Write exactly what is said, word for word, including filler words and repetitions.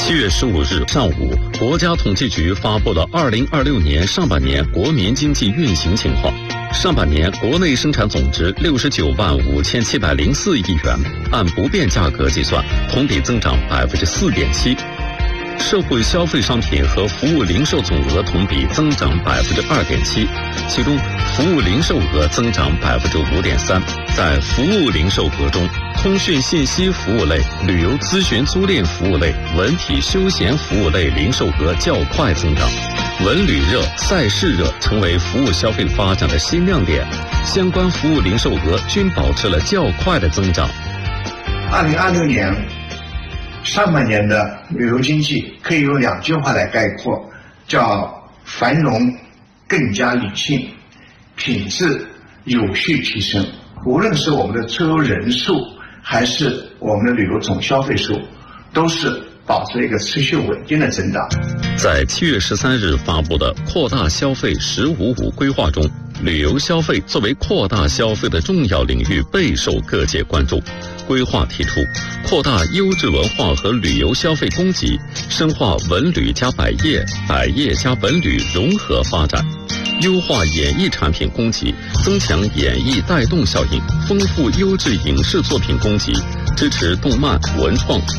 七月十五日上午，国家统计局发布了二零二六年上半年国民经济运行情况。上半年国内生产总值六十九万五千七百零四亿元，按不变价格计算，同比增长百分之四点七。社会消费商品和服务零售总额同比增长百分之二点七，其中服务零售额增长百分之五点三。在服务零售额中，通讯信息服务类、旅游咨询租赁服务类、文体休闲服务类零售额较快增长。文旅热、赛事热成为服务消费发展的新亮点，相关服务零售额均保持了较快的增长。 二零二六年上半年的旅游经济可以用两句话来概括，叫繁荣更加理性，品质有序提升。无论是我们的出游人数还是我们的旅游总消费数，都是保持一个持续稳定的增长。 在七月十三日发布的扩大消费“十五五”规划中，旅游消费作为扩大消费的重要领域备受各界关注。规划提出，扩大优质文化和旅游消费供给，深化文旅加百业、百业加文旅融合发展，优化演艺产品供给，增强演艺带动效应，丰富优质影视作品供给，支持动漫、文创、